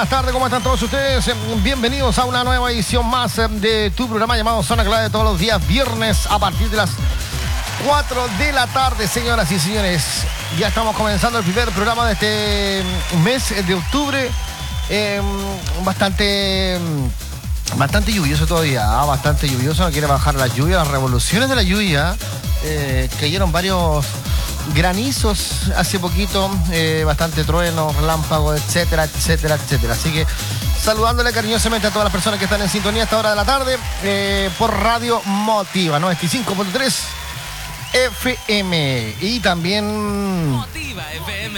buenas tardes, ¿cómo están todos ustedes? Bienvenidos a una nueva edición más de tu programa llamado Zona Clave, todos los días viernes a partir de las 4 de la tarde, señoras y señores. Ya estamos comenzando el primer programa de este mes de octubre. Bastante lluvioso todavía, bastante lluvioso, no quiere bajar la lluvia, las revoluciones de la lluvia. Cayeron varios granizos hace poquito, bastante trueno, relámpago, etcétera, etcétera, etcétera. Así que saludándole cariñosamente a todas las personas que están en sintonía a esta hora de la tarde por Radio Motiva 95.3 FM y también Motiva FM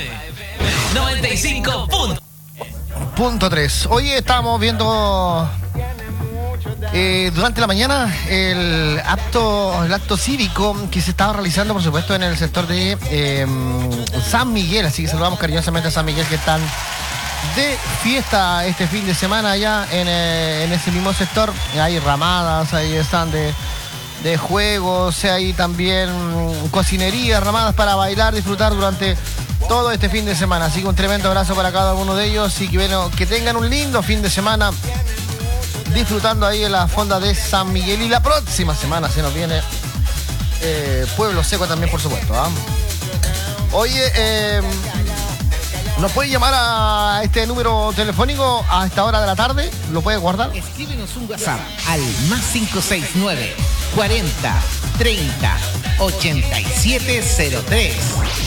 95.3. Hoy estamos viendo durante la mañana el acto cívico que se estaba realizando, por supuesto, en el sector de San Miguel. Así que saludamos cariñosamente a San Miguel, que están de fiesta este fin de semana allá en ese mismo sector. Hay ramadas, ahí están de juegos, hay también cocinería, ramadas para bailar, disfrutar durante todo este fin de semana. Así que un tremendo abrazo para cada uno de ellos y que, bueno, que tengan un lindo fin de semana disfrutando ahí en la fonda de San Miguel. Y la próxima semana se nos viene Pueblo Seco también, por supuesto, ¿eh? Oye, nos puede llamar a este número telefónico a esta hora de la tarde. ¿Lo puede guardar? Escríbenos un WhatsApp al más 569 40 30 8703.